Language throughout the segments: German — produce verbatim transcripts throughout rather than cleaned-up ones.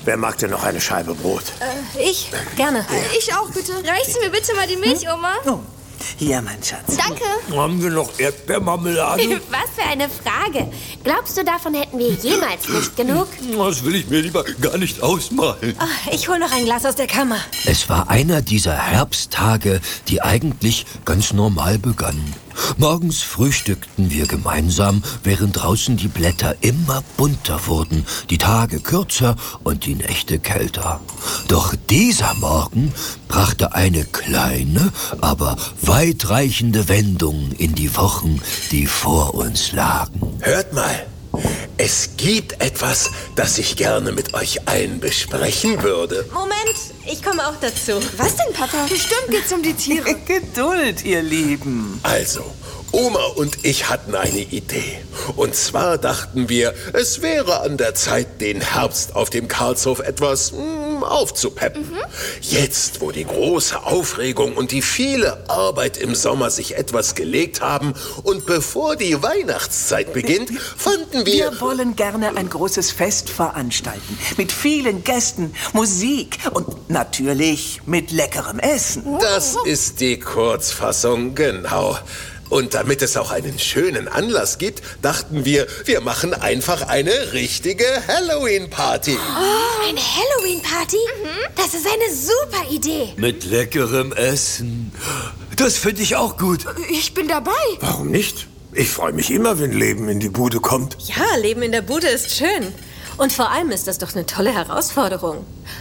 Wer mag denn noch eine Scheibe Brot? Äh, ich, gerne. Äh, ich auch, bitte. Reichst du mir bitte mal die Milch, Oma? Oh, hier, mein Schatz. Danke. Haben wir noch Erdbeermarmelade? Was für eine Frage. Glaubst du, davon hätten wir jemals nicht genug? Das will ich mir lieber gar nicht ausmalen. Oh, ich hol noch ein Glas aus der Kammer. Es war einer dieser Herbsttage, die eigentlich ganz normal begannen. Morgens frühstückten wir gemeinsam, während draußen die Blätter immer bunter wurden, die Tage kürzer und die Nächte kälter. Doch dieser Morgen brachte eine kleine, aber weitreichende Wendung in die Wochen, die vor uns lagen. Hört mal, es gibt etwas, das ich gerne mit euch allen besprechen würde. Moment, ich komme auch dazu. Was denn, Papa? Bestimmt geht's um die Tiere. Geduld, ihr Lieben. Also, Oma und ich hatten eine Idee. Und zwar dachten wir, es wäre an der Zeit, den Herbst auf dem Karlshof etwas mm, aufzupeppen. Mhm. Jetzt, wo die große Aufregung und die viele Arbeit im Sommer sich etwas gelegt haben und bevor die Weihnachtszeit beginnt, fanden wir... Wir wollen gerne ein großes Fest veranstalten. Mit vielen Gästen, Musik und natürlich mit leckerem Essen. Das ist die Kurzfassung, genau. Und damit es auch einen schönen Anlass gibt, dachten wir, wir machen einfach eine richtige Halloween-Party. Oh, eine Halloween-Party? Mhm. Das ist eine super Idee. Mit leckerem Essen. Das finde ich auch gut. Ich bin dabei. Warum nicht? Ich freue mich immer, wenn Leben in die Bude kommt. Ja, Leben in der Bude ist schön. Und vor allem ist das doch eine tolle Herausforderung.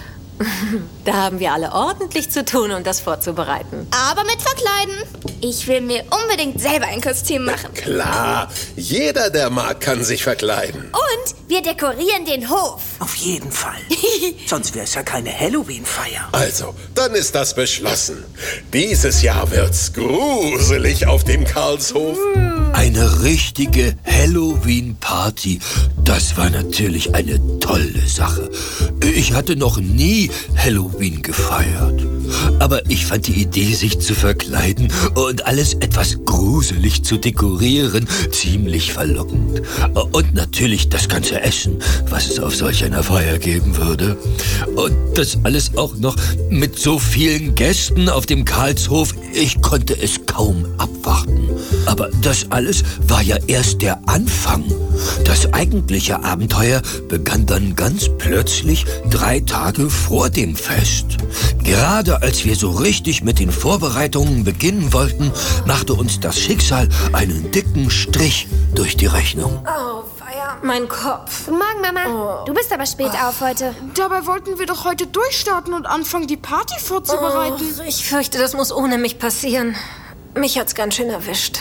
Da haben wir alle ordentlich zu tun, um das vorzubereiten. Aber mit Verkleiden. Ich will mir unbedingt selber ein Kostüm machen. Klar, jeder, der mag, kann sich verkleiden. Und wir dekorieren den Hof. Auf jeden Fall. Sonst wäre es ja keine Halloween-Feier. Also, dann ist das beschlossen. Dieses Jahr wird's gruselig auf dem Karlshof. Eine richtige Halloween-Party. Das war natürlich eine tolle Sache. Ich hatte noch nie Halloween gefeiert. Aber ich fand die Idee, sich zu verkleiden und alles etwas gruselig zu dekorieren, ziemlich verlockend. Und natürlich das ganze Essen, was es auf solch einer Feier geben würde. Und das alles auch noch mit so vielen Gästen auf dem Karlshof. Ich konnte es kaum abwarten. Aber das alles war ja erst der Anfang. Das eigentliche Abenteuer begann dann ganz plötzlich drei Tage vor dem Fest. Gerade als wir so richtig mit den Vorbereitungen beginnen wollten, machte uns das Schicksal einen dicken Strich durch die Rechnung. Oh, feier, mein Kopf. Guten Morgen, Mama. Du bist aber spät auf heute. Dabei wollten wir doch heute durchstarten und anfangen, die Party vorzubereiten. Oh, ich fürchte, das muss ohne mich passieren. Mich hat's ganz schön erwischt.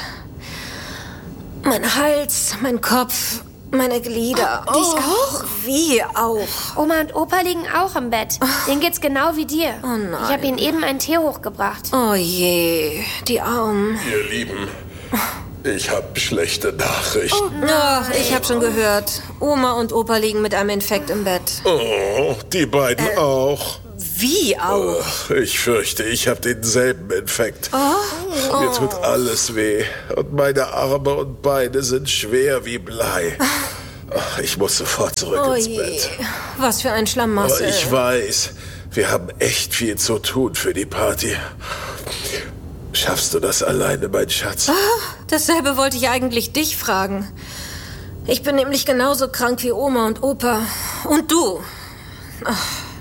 Mein Hals, mein Kopf, meine Glieder. Oh, dich auch? Wie auch? Oma und Opa liegen auch im Bett. Denen geht's genau wie dir. Oh nein. Ich habe ihnen eben einen Tee hochgebracht. Oh je, die Armen. Ihr Lieben, ich habe schlechte Nachrichten. Oh, Ach, ich habe schon gehört. Oma und Opa liegen mit einem Infekt im Bett. Oh, die beiden äh, auch. Wie auch? Ich fürchte, ich habe denselben Infekt. Oh. Mir tut alles weh. Und meine Arme und Beine sind schwer wie Blei. Ich muss sofort zurück oh ins je. Bett. Was für ein Schlamassel. Ich weiß, wir haben echt viel zu tun für die Party. Schaffst du das alleine, mein Schatz? Dasselbe wollte ich eigentlich dich fragen. Ich bin nämlich genauso krank wie Oma und Opa. Und du. Ach.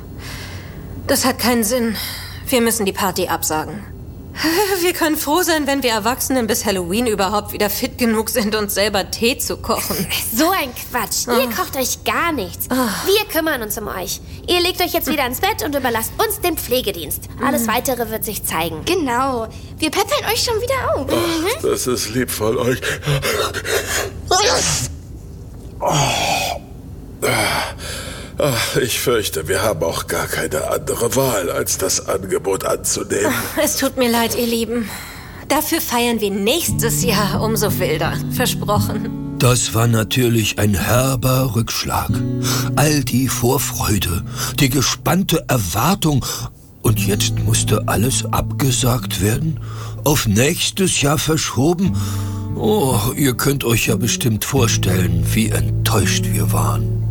Das hat keinen Sinn. Wir müssen die Party absagen. Wir können froh sein, wenn wir Erwachsenen bis Halloween überhaupt wieder fit genug sind, uns selber Tee zu kochen. So ein Quatsch. Ihr Oh. kocht euch gar nichts. Oh. Wir kümmern uns um euch. Ihr legt euch jetzt wieder ins Bett und überlasst uns den Pflegedienst. Alles Weitere wird sich zeigen. Genau. Wir peppeln euch schon wieder auf. Ach, das ist lieb von euch. Ach, ich fürchte, wir haben auch gar keine andere Wahl, als das Angebot anzunehmen. Es tut mir leid, ihr Lieben. Dafür feiern wir nächstes Jahr umso wilder. Versprochen. Das war natürlich ein herber Rückschlag. All die Vorfreude, die gespannte Erwartung. Und jetzt musste alles abgesagt werden? Auf nächstes Jahr verschoben? Oh, ihr könnt euch ja bestimmt vorstellen, wie enttäuscht wir waren.